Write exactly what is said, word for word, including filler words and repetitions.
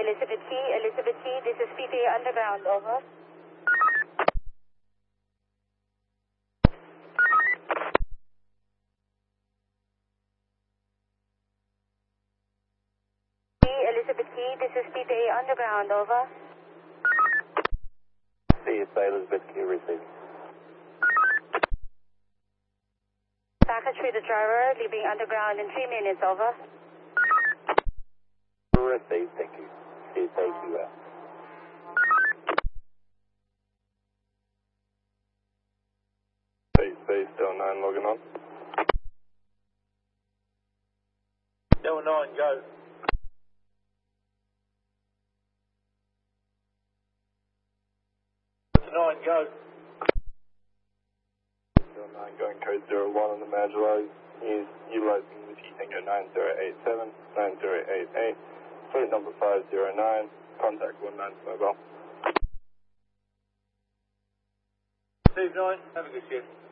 Elizabeth Key, Elizabeth Key, this is P T A Underground, over. Elizabeth Key, this is P T A Underground, over. See you, say Elizabeth Key, receive. Package with the driver, leaving underground in three minutes, over. Receive, thank you. See you, thank you. Say, say, still nine, logging on. Still nine, go. Nine, go. Still nine, going code zero one on the Magellan. Is utilizing the Tango nine zero eight seven, nine zero eight eight, flight number five zero nine, contact one nine mobile. Steve nine, have a good shift.